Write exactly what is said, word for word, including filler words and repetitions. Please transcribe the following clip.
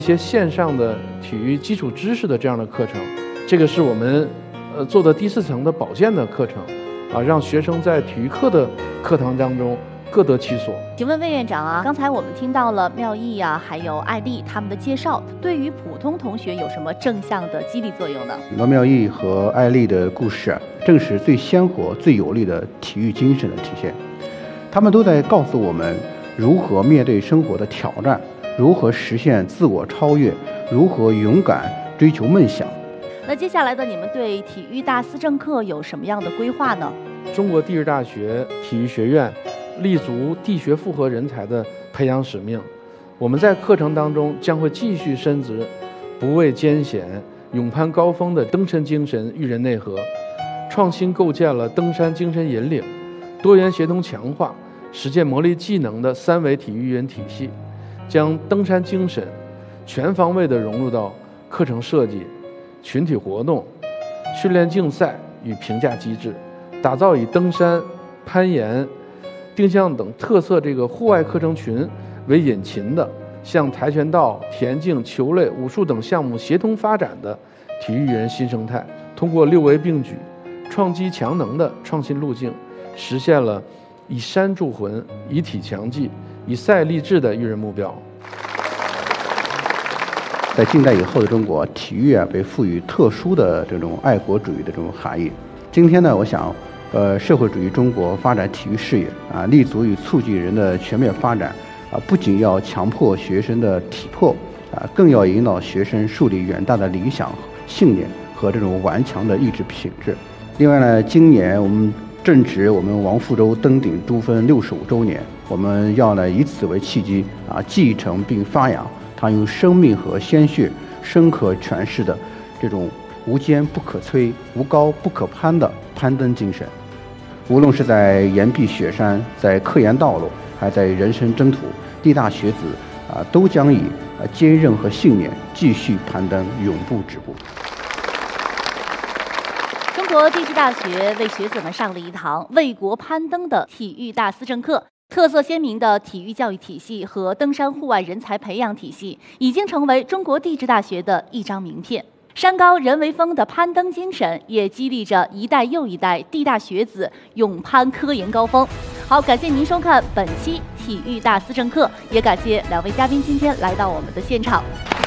一些线上的体育基础知识的这样的课程，这个是我们呃做的第四层的保健的课程，啊，让学生在体育课的课堂当中各得其所。 请问魏院长啊，刚才我们听到了妙艺啊，还有艾丽他们的介绍，对于普通同学有什么正向的激励作用呢？ 罗妙艺和艾丽的故事啊，正是最鲜活、最有力的体育精神的体现。他们都在告诉我们如何面对生活的挑战，如何实现自我超越，如何勇敢追求梦想。 那接下来的你们对体育大思政课有什么样的规划呢？ 中国地质大学体育学院立足地学复合人才的培养使命，我们在课程当中将会继续深植不畏艰险、勇攀高峰的登山精神育人内核，创新构建了登山精神引领、多元协同强化、实践磨砺技能的三维体育育人体系，将登山精神全方位地融入到课程设计、群体活动、训练竞赛与评价机制，打造以登山、攀岩、定向等特色这个户外课程群为引擎的，向跆拳道、田径、球类、武术等项目协同发展的体育育人新生态，通过六维并举、创机强能的创新路径，实现了以山铸魂、以体强技、以赛立志的育人目标。 在近代以后的中国，体育啊被赋予特殊的这种爱国主义的这种含义。今天呢，我想，呃，社会主义中国发展体育事业啊，立足于促进人的全面发展啊，不仅要强迫学生的体魄啊，更要引导学生树立远大的理想、信念和这种顽强的意志品质。另外呢，今年我们正值我们王富洲登顶珠峰六十五周年，我们要呢以此为契机啊，继承并发扬他用生命和鲜血深刻诠释的这种无坚不可摧、无高不可攀的攀登精神。无论是在岩壁雪山，在科研道路，还在人生征途，地大学子啊，都将以啊坚韧和信念继续攀登，永不止步。 中国地质大学为学子们上了一堂为国攀登的体育大思政课。特色鲜明的体育教育体系和登山户外人才培养体系，已经成为中国地质大学的一张名片。山高人为峰的攀登精神，也激励着一代又一代地大学子勇攀科研高峰。好，感谢您收看本期体育大思政课，也感谢两位嘉宾今天来到我们的现场。